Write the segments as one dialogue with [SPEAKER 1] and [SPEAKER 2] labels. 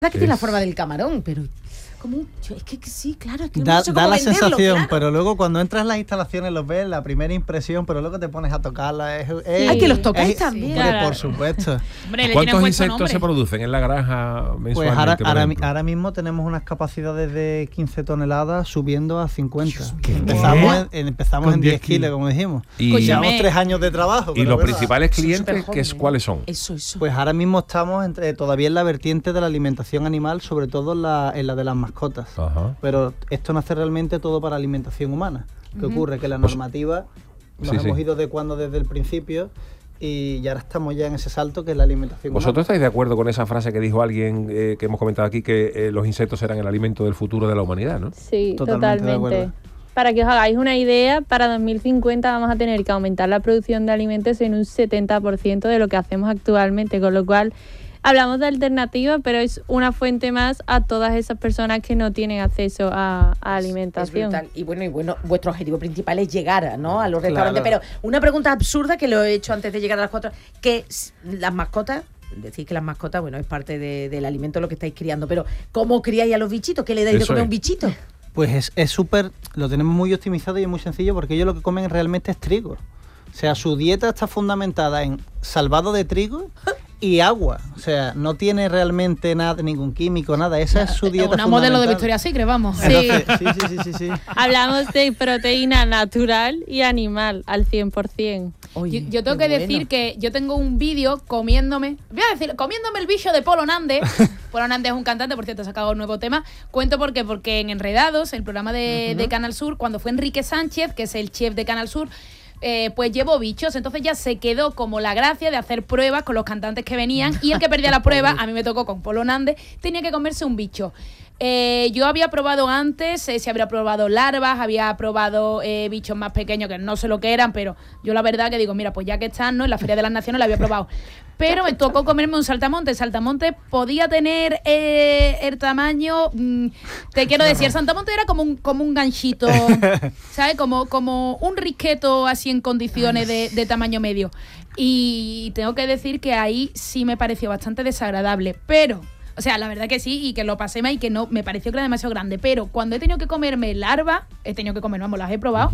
[SPEAKER 1] que tiene la forma del camarón, pero es que sí, claro, es que
[SPEAKER 2] da,
[SPEAKER 1] no sé cómo
[SPEAKER 2] da la
[SPEAKER 1] venderlo,
[SPEAKER 2] sensación,
[SPEAKER 1] claro.
[SPEAKER 2] pero luego cuando entras en las instalaciones los ves, la primera impresión, pero luego te pones a tocarla.
[SPEAKER 1] Ay, que los tocáis también.
[SPEAKER 2] Hombre, por supuesto.
[SPEAKER 3] Hombre, ¿cuántos insectos se producen en la granja mensualmente?
[SPEAKER 2] Pues ahora mismo tenemos unas capacidades de 15 toneladas subiendo a 50. Empezamos en 10 kilos, como dijimos.
[SPEAKER 3] Y
[SPEAKER 2] llevamos 3 años de trabajo.
[SPEAKER 3] ¿Y los principales clientes cuáles son?
[SPEAKER 1] Eso.
[SPEAKER 2] Pues ahora mismo estamos todavía en la vertiente de la alimentación animal, sobre todo en la de las mascotas.
[SPEAKER 3] Ajá.
[SPEAKER 2] Pero esto nace realmente todo para alimentación humana. ¿Qué ocurre? Que la normativa nos hemos ido adecuando desde el principio y ahora estamos ya en ese salto que es la alimentación
[SPEAKER 3] ¿Vosotros
[SPEAKER 2] humana.
[SPEAKER 3] estáis de acuerdo con esa frase que dijo alguien que hemos comentado aquí, que los insectos serán el alimento del futuro de la humanidad, ¿no?
[SPEAKER 4] Sí,
[SPEAKER 2] Totalmente.
[SPEAKER 4] totalmente. Para que os hagáis una idea, para 2050 vamos a tener que aumentar la producción de alimentos en un 70% de lo que hacemos actualmente, con lo cual hablamos de alternativas, pero es una fuente más a todas esas personas que no tienen acceso a alimentación.
[SPEAKER 1] Es brutal. Y bueno, vuestro objetivo principal es llegar, ¿no?, a los restaurantes.
[SPEAKER 2] Claro.
[SPEAKER 1] Pero una pregunta absurda que lo he hecho antes de llegar a las 4, que las mascotas, decís que las mascotas, bueno, es parte del alimento lo que estáis criando, pero ¿cómo criáis a los bichitos? ¿Qué le dais de comer a un bichito?
[SPEAKER 2] Pues es súper, lo tenemos muy optimizado y es muy sencillo porque ellos lo que comen realmente es trigo. O sea, su dieta está fundamentada en salvado de trigo y agua. O sea, no tiene realmente nada, ningún químico, nada. Esa es su dieta
[SPEAKER 5] una
[SPEAKER 2] fundamental.
[SPEAKER 5] modelo de Victoria's Secret, vamos.
[SPEAKER 4] Sí.
[SPEAKER 2] Entonces, sí.
[SPEAKER 4] Hablamos de proteína natural y animal al 100%.
[SPEAKER 1] Oye,
[SPEAKER 5] Yo tengo que decir que yo tengo un vídeo comiéndome el bicho de Polo Nández. Polo Nández es un cantante, por cierto, ha sacado un nuevo tema. Cuento por qué, porque en Enredados, el programa de Canal Sur, cuando fue Enrique Sánchez, que es el chef de Canal Sur, pues llevó bichos, entonces ya se quedó como la gracia de hacer pruebas con los cantantes que venían, y el que perdía la prueba, a mí me tocó con Polo Nández, tenía que comerse un bicho. Yo había probado antes, se había probado larvas, había probado bichos más pequeños que no sé lo que eran, pero yo la verdad que digo, mira, pues ya que están, ¿no?, en la Feria de las Naciones la había probado. Pero me tocó comerme un saltamontes. El saltamontes podía tener el tamaño, te quiero decir, el saltamontes era como un ganchito, ¿sabes? Como un risqueto así en condiciones de tamaño medio. Y tengo que decir que ahí sí me pareció bastante desagradable, pero... O sea, la verdad que sí, y que lo pasé mal y que no, me pareció que era demasiado grande. Pero cuando he tenido que comerme larvas, las he probado,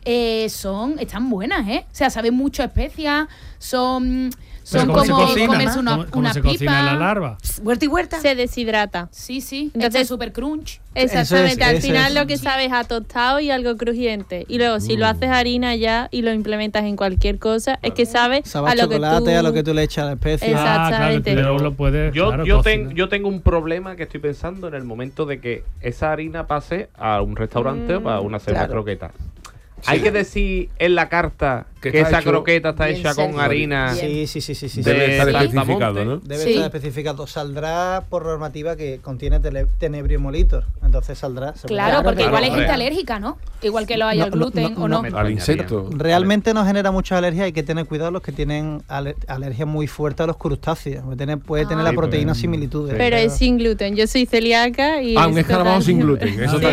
[SPEAKER 5] están buenas, ¿eh? O sea, saben mucho a especias, son como comerse una
[SPEAKER 6] ¿Cómo se
[SPEAKER 5] pipa.
[SPEAKER 6] cocina la larva?
[SPEAKER 1] ¿Huerta y huerta?
[SPEAKER 4] Se deshidrata.
[SPEAKER 5] Sí.
[SPEAKER 4] Entonces,
[SPEAKER 5] Es super crunch.
[SPEAKER 4] Exactamente, al final
[SPEAKER 2] es.
[SPEAKER 4] lo que sabes a tostado y algo crujiente. Y luego, si lo haces harina ya y lo implementas en cualquier cosa, es que sabe
[SPEAKER 2] Sabe
[SPEAKER 4] a lo
[SPEAKER 2] chocolate,
[SPEAKER 4] que tú...
[SPEAKER 2] a lo que tú le echas a la especie.
[SPEAKER 4] Exactamente.
[SPEAKER 6] Claro, luego lo puedes,
[SPEAKER 7] Yo
[SPEAKER 6] cocinar.
[SPEAKER 7] tengo un problema que estoy pensando en el momento de que esa harina pase a un restaurante o para una cena croqueta. Hay que decir en la carta que esa croqueta está
[SPEAKER 1] bien
[SPEAKER 7] hecha con
[SPEAKER 1] servido.
[SPEAKER 7] harina.
[SPEAKER 1] Bien.
[SPEAKER 2] Sí.
[SPEAKER 3] Debe estar
[SPEAKER 7] saltamonte.
[SPEAKER 3] especificado, ¿no?
[SPEAKER 2] Debe
[SPEAKER 5] Sí.
[SPEAKER 2] estar especificado. Saldrá por normativa que contiene tenebrio molitor. Entonces saldrá.
[SPEAKER 5] Claro, porque
[SPEAKER 7] claro,
[SPEAKER 5] igual hay gente
[SPEAKER 7] hombre.
[SPEAKER 5] alérgica, ¿no? Igual que lo hay al gluten o no.
[SPEAKER 3] Al insecto.
[SPEAKER 2] Realmente no genera mucha alergia. Hay que tener cuidado los que tienen alergia muy fuerte a los crustáceos. Puede tener la
[SPEAKER 7] Sí,
[SPEAKER 2] proteína
[SPEAKER 7] porque-
[SPEAKER 2] similitudes.
[SPEAKER 4] Pero es sin gluten. Yo soy celíaca y...
[SPEAKER 3] Un escarabajo sin
[SPEAKER 4] totalmente-
[SPEAKER 3] gluten. Eso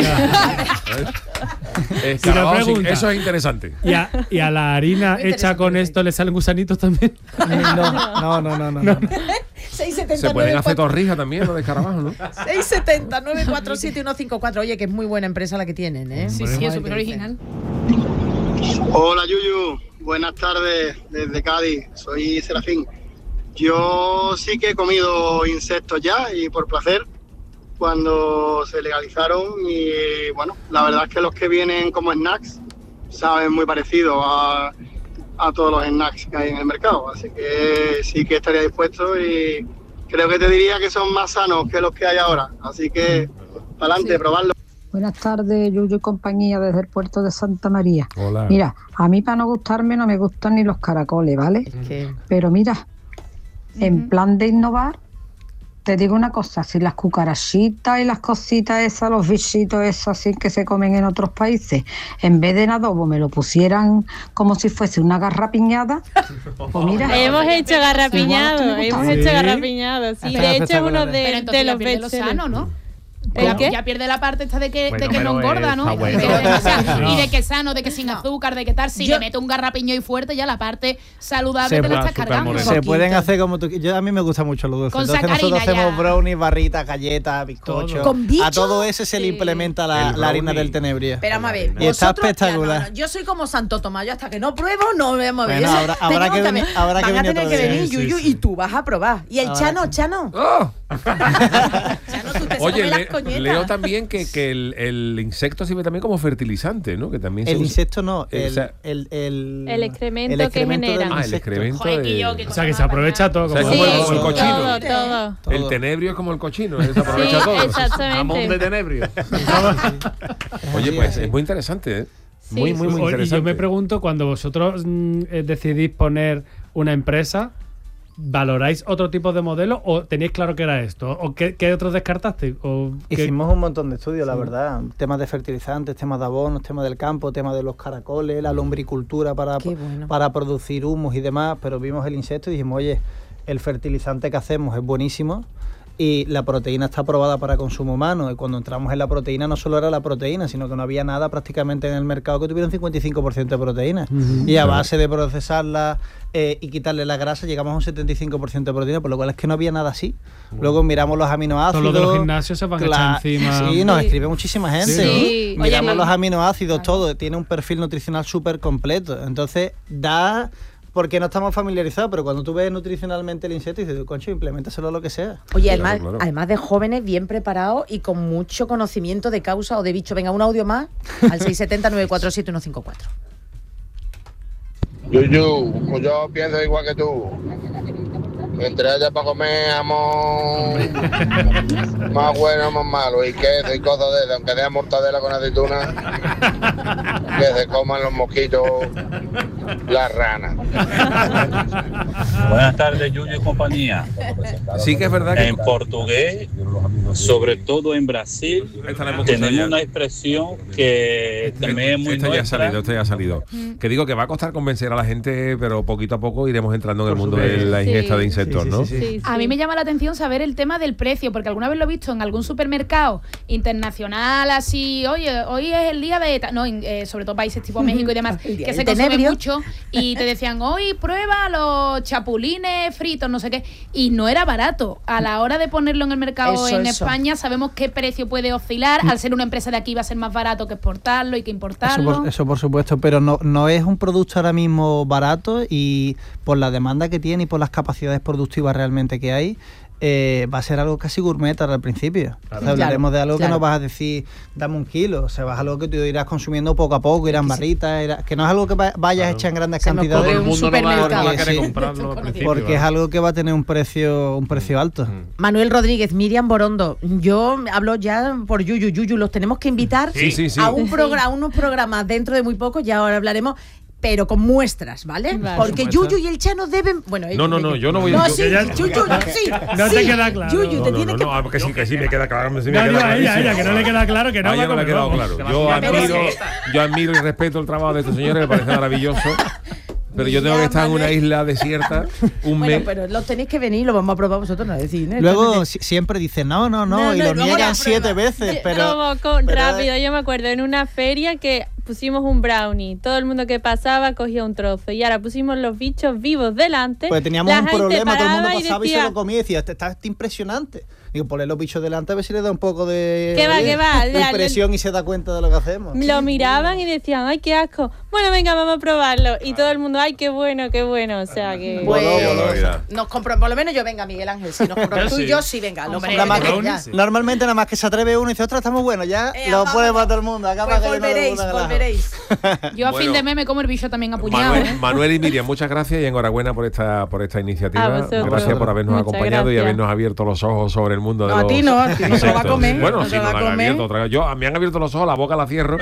[SPEAKER 6] Escarabajo sin-
[SPEAKER 3] eso es interesante.
[SPEAKER 6] Y a la harina
[SPEAKER 1] Muy
[SPEAKER 6] hecha con
[SPEAKER 1] interesante.
[SPEAKER 6] esto le salen gusanitos también.
[SPEAKER 2] No.
[SPEAKER 1] 670
[SPEAKER 3] Se pueden hacer torrijas también, los de escarabajo, ¿no?
[SPEAKER 1] 670 947 154. Oye, que es muy buena empresa la que tienen, ¿eh?
[SPEAKER 5] Sí, es súper original.
[SPEAKER 8] Hola Yuyu, buenas tardes desde Cádiz, soy Serafín. Yo sí que he comido insectos ya y por placer cuando se legalizaron y bueno, la verdad es que los que vienen como snacks saben muy parecido a todos los snacks que hay en el mercado, así que sí que estaría dispuesto y creo que te diría que son más sanos que los que hay ahora, así que para adelante, probarlo.
[SPEAKER 9] Buenas tardes, Yuyu y compañía, desde el puerto de Santa María.
[SPEAKER 3] Hola.
[SPEAKER 9] Mira, a mí para no gustarme no me gustan ni los caracoles, ¿vale?
[SPEAKER 1] Es que...
[SPEAKER 9] Pero mira, en plan de innovar, te digo una cosa, si las cucarachitas y las cositas esas, los bichitos esos así que se comen en otros países, en vez de en adobo me lo pusieran como si fuese una garrapiñada, pues mira...
[SPEAKER 4] Hemos hecho garrapiñado,
[SPEAKER 9] Igual,
[SPEAKER 4] hemos
[SPEAKER 6] ¿sí?
[SPEAKER 4] hecho garrapiñado, sí.
[SPEAKER 2] Está
[SPEAKER 4] De hecho es uno
[SPEAKER 2] espectacular.
[SPEAKER 5] Pero
[SPEAKER 4] de
[SPEAKER 5] entonces
[SPEAKER 4] los
[SPEAKER 5] la piel de lo
[SPEAKER 4] bestsellers.
[SPEAKER 5] sano, ¿no? Ya pierde la parte esta de que,
[SPEAKER 7] Bueno,
[SPEAKER 5] de que no
[SPEAKER 7] pero
[SPEAKER 5] engorda, ¿no?
[SPEAKER 7] está bueno.
[SPEAKER 5] Y de que es sano, de que sin azúcar, de que tal. Si le meto un garrapiño y fuerte, ya la parte saludable te la estás cargando.
[SPEAKER 2] Se pueden hacer como tú. A mí me gusta mucho los dulces.
[SPEAKER 5] Con
[SPEAKER 2] Entonces nosotros
[SPEAKER 5] sacarina
[SPEAKER 2] hacemos
[SPEAKER 5] ya.
[SPEAKER 2] brownies, barritas, galletas, bizcochos.
[SPEAKER 1] ¿Con bichos?
[SPEAKER 2] A todo ese se le implementa la harina del tenebria.
[SPEAKER 1] Pero vamos a ver.
[SPEAKER 2] Y está
[SPEAKER 1] vosotros-
[SPEAKER 2] espectacular.
[SPEAKER 1] no, yo soy como Santo Tomás. Yo hasta que no pruebo, no me voy a ver.
[SPEAKER 2] Bueno, habrá que venir- habrá que
[SPEAKER 1] Van a
[SPEAKER 2] venir
[SPEAKER 1] tener
[SPEAKER 2] otro
[SPEAKER 1] que
[SPEAKER 2] día.
[SPEAKER 1] venir,
[SPEAKER 2] Sí,
[SPEAKER 1] Yuyu,
[SPEAKER 2] sí.
[SPEAKER 1] y tú vas a probar. Y el
[SPEAKER 2] Habrá
[SPEAKER 1] Chano.
[SPEAKER 3] ¡Oh!
[SPEAKER 1] Chano, tú te
[SPEAKER 3] Oye,
[SPEAKER 1] sabes las coñetas.
[SPEAKER 3] leo también que el insecto sirve también como fertilizante, ¿no? Que también se
[SPEAKER 2] El
[SPEAKER 3] usa-
[SPEAKER 2] insecto no,
[SPEAKER 3] o sea,
[SPEAKER 2] el
[SPEAKER 4] excremento
[SPEAKER 2] el
[SPEAKER 4] que
[SPEAKER 2] excremento del
[SPEAKER 4] genera.
[SPEAKER 3] el
[SPEAKER 2] insecto.
[SPEAKER 3] excremento.
[SPEAKER 5] Joder, que yo,
[SPEAKER 3] de-
[SPEAKER 5] que
[SPEAKER 6] O sea, que se aprovecha todo.
[SPEAKER 3] O sea,
[SPEAKER 6] como-
[SPEAKER 3] como
[SPEAKER 4] Sí,
[SPEAKER 3] el cochino.
[SPEAKER 4] todo.
[SPEAKER 3] El tenebrio es como el cochino, se
[SPEAKER 4] Sí,
[SPEAKER 3] aprovecha todo.
[SPEAKER 4] exactamente.
[SPEAKER 7] Jamón de tenebrio.
[SPEAKER 3] Oye, pues es muy interesante, ¿eh? Muy, muy, muy
[SPEAKER 6] Oye, y
[SPEAKER 3] interesante.
[SPEAKER 6] yo me pregunto, cuando vosotros decidís poner una empresa, ¿valoráis otro tipo de modelo o tenéis claro que era esto? ¿O qué otros descartaste? ¿O qué-
[SPEAKER 2] Hicimos un montón de estudios, la verdad. Temas de fertilizantes, temas de abonos, temas del campo, temas de los caracoles, la lombricultura
[SPEAKER 1] Qué bueno.
[SPEAKER 2] para producir humus y demás. Pero vimos el insecto y dijimos, oye, el fertilizante que hacemos es buenísimo y la proteína está aprobada para consumo humano. Y cuando entramos en la proteína no solo era la proteína, sino que no había nada prácticamente en el mercado que tuviera un 55% de proteína. Y a base de procesarla y quitarle la grasa llegamos a un 75% de proteína, por lo cual es que no había nada así. Luego miramos los aminoácidos.
[SPEAKER 6] Todos los de los gimnasios se van a echar encima.
[SPEAKER 2] Sí, nos escribe muchísima gente.
[SPEAKER 4] Sí.
[SPEAKER 2] ¿no? Miramos
[SPEAKER 4] Oye,
[SPEAKER 2] los aminoácidos, todo. Tiene un perfil nutricional súper completo. Entonces, da... Porque no estamos familiarizados, pero cuando tú ves nutricionalmente el insecto, dices, concho, implementaselo a lo que sea.
[SPEAKER 1] Oye,
[SPEAKER 3] Claro,
[SPEAKER 1] además,
[SPEAKER 3] claro.
[SPEAKER 1] además de jóvenes, bien preparados y con mucho conocimiento de causa o de bicho. Venga, un audio más al 670-947-154.
[SPEAKER 10] Yo pienso igual que tú. Entre ellas para comer jamón más bueno, más malo, y queso y cosas de esas, aunque sea mortadela con aceituna, que se coman los mosquitos, las ranas.
[SPEAKER 11] Buenas tardes, Yuyu y compañía.
[SPEAKER 3] Sí que es verdad que...
[SPEAKER 11] En portugués, sobre todo en Brasil,
[SPEAKER 3] Esta la hemos
[SPEAKER 11] tenemos
[SPEAKER 3] escuchado ya.
[SPEAKER 11] una expresión que también es muy
[SPEAKER 3] Esto ya ha
[SPEAKER 11] nuestra.
[SPEAKER 3] salido, esto ya ha salido. Que digo que va a costar convencer a la gente, pero poquito a poco iremos entrando en el mundo de la ingesta de insectos, ¿no?
[SPEAKER 4] Sí,
[SPEAKER 5] A mí me llama la atención saber el tema del precio, porque alguna vez lo he visto en algún supermercado internacional, así, oye, hoy es el día de... sobre todo países tipo México y demás,
[SPEAKER 1] El día
[SPEAKER 5] que
[SPEAKER 1] del
[SPEAKER 5] se consume
[SPEAKER 1] tenebrio.
[SPEAKER 5] mucho, y te decían, hoy prueba los chapulines fritos, no sé qué, y no era barato. A la hora de ponerlo en el mercado
[SPEAKER 1] Eso.
[SPEAKER 5] España, sabemos qué precio puede oscilar. Al ser una empresa de aquí va a ser más barato que exportarlo y que importarlo.
[SPEAKER 2] Eso por supuesto, pero no es un producto ahora mismo barato, y por la demanda que tiene y por las capacidades productivas realmente que hay, va a ser algo casi gourmet ahora al principio. O sea, hablaremos de algo que no vas a decir, dame un kilo. O sea, vas a algo que tú irás consumiendo poco a poco, irán barritas, que no es algo que vayas a echar en grandes cantidades.
[SPEAKER 5] ocurre un supermercado.
[SPEAKER 7] no va a querer
[SPEAKER 2] Sí,
[SPEAKER 7] comprarlo al principio.
[SPEAKER 2] porque es algo que va a tener un precio alto.
[SPEAKER 1] Manuel Rodríguez, Miriam Borondo, yo hablo ya por Yuyu, los tenemos que invitar
[SPEAKER 3] Sí.
[SPEAKER 1] a unos programas dentro de muy poco, ya ahora hablaremos, pero con muestras, ¿vale?
[SPEAKER 4] Vale.
[SPEAKER 1] Porque
[SPEAKER 3] Muestras.
[SPEAKER 1] Yuyu y el Chano deben... Bueno,
[SPEAKER 3] No, yo no voy
[SPEAKER 1] No,
[SPEAKER 3] a...
[SPEAKER 1] sí, Yuyu, sí.
[SPEAKER 6] No
[SPEAKER 1] sí.
[SPEAKER 6] te queda claro.
[SPEAKER 1] Yuyu, te tiene que...
[SPEAKER 3] porque sí me queda claro. Sí me
[SPEAKER 6] No,
[SPEAKER 3] queda
[SPEAKER 6] digo a ella,
[SPEAKER 3] clarísimo.
[SPEAKER 6] que no le queda claro, que no
[SPEAKER 3] A
[SPEAKER 6] va
[SPEAKER 3] ella
[SPEAKER 6] a
[SPEAKER 3] no le ha
[SPEAKER 6] comer,
[SPEAKER 3] quedado
[SPEAKER 6] vamos.
[SPEAKER 3] claro. Yo admiro y respeto el trabajo de estos señores, me parece maravilloso. Pero yo tengo que estar en una isla desierta un
[SPEAKER 1] Bueno,
[SPEAKER 3] mes.
[SPEAKER 1] pero los tenéis que venir, lo vamos a probar vosotros, no decir, ¿eh?
[SPEAKER 2] Luego siempre dicen no, y lo
[SPEAKER 1] luego
[SPEAKER 2] niegan
[SPEAKER 1] la
[SPEAKER 2] 7
[SPEAKER 1] prueba.
[SPEAKER 2] veces, pero...
[SPEAKER 4] Rápido, yo me acuerdo en una feria que pusimos un brownie, todo el mundo que pasaba cogía un trozo y ahora pusimos los bichos vivos delante.
[SPEAKER 2] Pues teníamos
[SPEAKER 4] la
[SPEAKER 2] un
[SPEAKER 4] gente
[SPEAKER 2] problema, todo el mundo
[SPEAKER 4] paraba y
[SPEAKER 2] pasaba y se
[SPEAKER 4] decía,
[SPEAKER 2] lo comía y decía, está impresionante. Digo, ponle los bichos delante a ver si le da un poco de
[SPEAKER 4] ¿Qué va?
[SPEAKER 2] de impresión y se da cuenta de lo que hacemos.
[SPEAKER 4] Lo miraban y decían, ay, qué asco. Bueno, venga, vamos a probarlo. Y todo el mundo, ay, qué bueno. O sea que...
[SPEAKER 1] Pues,
[SPEAKER 3] barbaridad.
[SPEAKER 1] nos compro, por lo menos yo, venga, Miguel Ángel, si nos compramos tú y yo, sí, venga. Lo
[SPEAKER 5] Hombre,
[SPEAKER 2] Nada más
[SPEAKER 1] compramos
[SPEAKER 2] que-
[SPEAKER 1] ya.
[SPEAKER 2] Normalmente nada más que se atreve uno y dice, ostras, está muy bueno, ya lo
[SPEAKER 1] vamos.
[SPEAKER 2] puede para todo el mundo. Acaba
[SPEAKER 1] Pues
[SPEAKER 2] cayendo todo el
[SPEAKER 1] volveréis,
[SPEAKER 2] mundo en el ajo.
[SPEAKER 1] volveréis.
[SPEAKER 5] Yo a
[SPEAKER 3] Bueno.
[SPEAKER 5] fin de mes me como el bicho también apuñado.
[SPEAKER 3] Manuel y Miriam, muchas gracias y enhorabuena por esta iniciativa.
[SPEAKER 4] A vosotros.
[SPEAKER 3] Gracias por habernos
[SPEAKER 4] Muchas
[SPEAKER 3] acompañado y
[SPEAKER 4] gracias.
[SPEAKER 3] habernos abierto los ojos sobre el mundo de
[SPEAKER 1] No, a
[SPEAKER 3] los
[SPEAKER 1] ti no se lo va a
[SPEAKER 3] insectos.
[SPEAKER 1] comer.
[SPEAKER 3] Bueno,
[SPEAKER 1] no
[SPEAKER 3] sí,
[SPEAKER 1] se lo
[SPEAKER 3] nos
[SPEAKER 1] va
[SPEAKER 3] la
[SPEAKER 1] a
[SPEAKER 3] han
[SPEAKER 1] comer.
[SPEAKER 3] abierto otra vez. Me han abierto los ojos, la boca la cierro.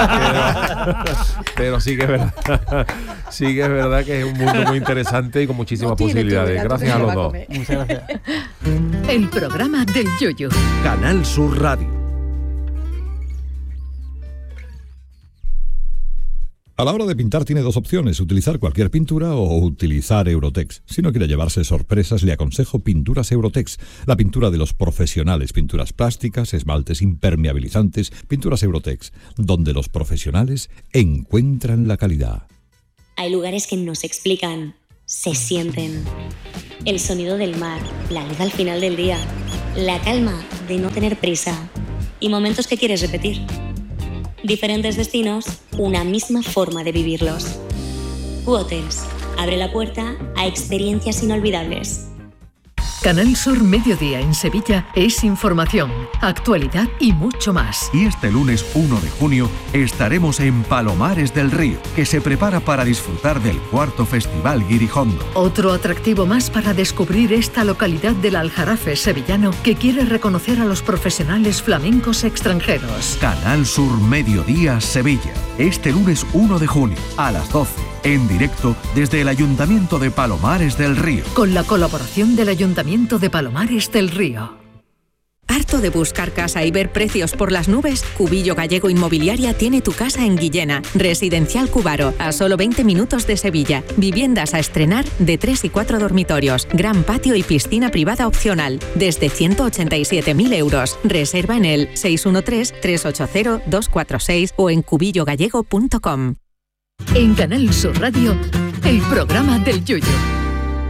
[SPEAKER 3] pero sí que es verdad. Sí que es verdad que es un mundo muy interesante y con muchísimas
[SPEAKER 1] No tiene
[SPEAKER 3] posibilidades.
[SPEAKER 1] tú, verás, tú
[SPEAKER 3] Gracias a
[SPEAKER 1] se lo
[SPEAKER 3] los
[SPEAKER 1] va a
[SPEAKER 3] dos.
[SPEAKER 1] comer.
[SPEAKER 2] Muchas gracias.
[SPEAKER 12] El programa del Yoyo.
[SPEAKER 13] Canal Sur Radio. A la hora de pintar tiene dos opciones, utilizar cualquier pintura o utilizar Eurotex. Si no quiere llevarse sorpresas, le aconsejo Pinturas Eurotex, la pintura de los profesionales, pinturas plásticas, esmaltes impermeabilizantes, Pinturas Eurotex, donde los profesionales encuentran la calidad.
[SPEAKER 14] Hay lugares que no se explican, se sienten. El sonido del mar, la luz al final del día, la calma de no tener prisa y momentos que quieres repetir. Diferentes destinos, una misma forma de vivirlos. Q-Hotels abre la puerta a experiencias inolvidables.
[SPEAKER 12] Canal Sur Mediodía en Sevilla es información, actualidad y mucho más.
[SPEAKER 15] Y este lunes 1 de junio estaremos en Palomares del Río, que se prepara para disfrutar del 4º Festival Guirijondo.
[SPEAKER 12] Otro atractivo más para descubrir esta localidad del Aljarafe sevillano que quiere reconocer a los profesionales flamencos extranjeros.
[SPEAKER 15] Canal Sur Mediodía Sevilla, este lunes 1 de junio a las 12. En directo desde el Ayuntamiento de Palomares del Río.
[SPEAKER 12] Con la colaboración del Ayuntamiento de Palomares del Río.
[SPEAKER 16] ¿Harto de buscar casa y ver precios por las nubes? Cubillo Gallego Inmobiliaria tiene tu casa en Guillena. Residencial Cubaro, a solo 20 minutos de Sevilla. Viviendas a estrenar de 3 y 4 dormitorios. Gran patio y piscina privada opcional. Desde 187.000 euros. Reserva en el 613-380-246 o en cubillogallego.com.
[SPEAKER 12] En Canal Sur Radio, el programa del Yoyo.